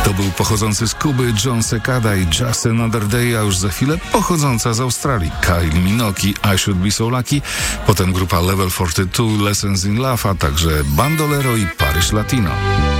To był pochodzący z Kuby John Secada i Just Another Day, a już za chwilę pochodząca z Australii Kylie Minogue, I Should Be So Lucky, potem grupa Level 42, Lessons in Love, a także Bandolero i Paryż Latino.